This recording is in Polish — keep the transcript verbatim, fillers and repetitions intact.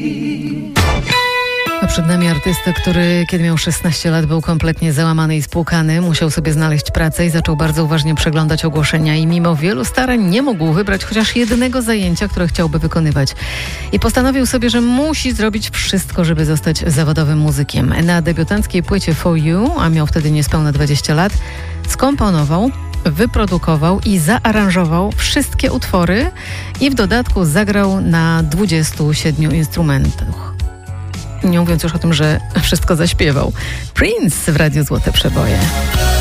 A przed nami artysta, który kiedy miał szesnaście lat był kompletnie załamany i spłukany, musiał sobie znaleźć pracę i zaczął bardzo uważnie przeglądać ogłoszenia i mimo wielu starań nie mógł wybrać chociaż jednego zajęcia, które chciałby wykonywać. I postanowił sobie, że musi zrobić wszystko, żeby zostać zawodowym muzykiem. Na debiutanckiej płycie For You, a miał wtedy niespełna dwadzieścia lat, skomponował, wyprodukował i zaaranżował wszystkie utwory i w dodatku zagrał na dwudziestu siedmiu instrumentach. Nie mówiąc już o tym, że wszystko zaśpiewał. Prince w Radiu Złote Przeboje.